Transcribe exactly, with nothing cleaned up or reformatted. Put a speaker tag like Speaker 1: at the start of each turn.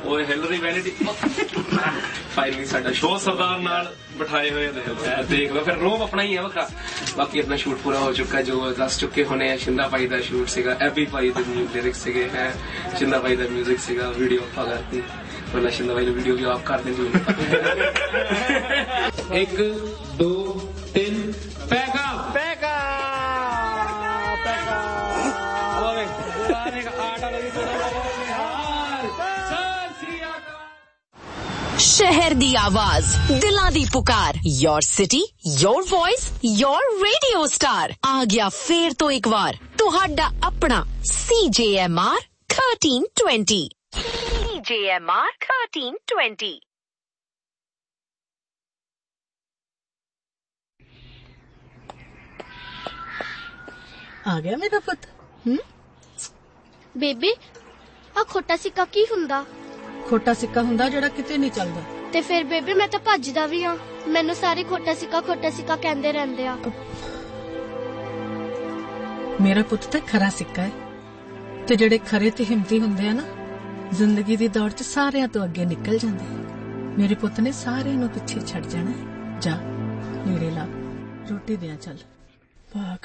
Speaker 1: ਉਹ Hillary vanity finally ਸਾਡਾ show ਸਰਦਾਰ ਨਾਲ ਬਿਠਾਏ ਹੋਏ ਦੇਖ ਲਓ। ਫਿਰ ਰੋਮ ਆਪਣਾ ਹੀ ਹੈ ਵੱਖਰਾ। ਬਾਕੀ ਆਪਣਾ ਸ਼ੂਟ ਪੂਰਾ ਹੋ ਚੁੱਕਾ, ਜੋ ਦੱਸ ਚੁੱਕੇ ਹੋਣੇ ਆ। ਸ਼ਿੰਦਾ ਭਾਈ ਦਾ ਸ਼ੂਟ ਸੀਗਾ, ਐਬੀ ਭਾਈ ਦੇ ਲਿਰਿਕਸ ਸੀਗੇ ਹੈ, ਸ਼ਿੰਦਾ ਭਾਈ ਦਾ ਮਿਊਜ਼ਿਕ ਸੀਗਾ, ਵੀਡੀਓ ਆਪਾਂ ਕਰਤੀ। ਵਰਨਾ ਸ਼ਿੰਦਾ ਭਾਈ ਨੇ ਵੀਡੀਓ ਵੀ ਆਪ ਕਰਦੇ ਸੀ। ਇੱਕ ਦੋ ਤਿੰਨ ਪੈਗਾ ਪੈਗਾ ਪੈਗਾ
Speaker 2: शहर दी आवाज, दिलां दी पुकार, your city, your voice, your radio star. आ गया फेर तो एक बार तुहाडा अपना सी जे एम आर थर्टीन ट्वेंटी। सी जे एम आर थर्टीन ट्वेंटी।
Speaker 3: आ गया मेरा पुत। हम्म
Speaker 4: बेबी आ खोटा सिक्का की हुंदा?
Speaker 3: खोटा सिक्का हुंदा जेड़ा किते नहीं चलदा।
Speaker 4: ते फिर बेबी मैं तो भजदा भी हां, मैनू सारे खोटा सिक्का खोटा सिक्का कहंदे रहंदे आ।
Speaker 3: मेरा पुत ते खरा सिक्का है ते जेड़े खरे ते हिम्मती हुंदे आ ना, जिंदगी दी दौड़ च सारियां तो अगे निकल जांदे। मेरे पुत ने सारे नू पिछे छड़ जाना है। जा नीड़े ला, रोटी दियां चल। वाह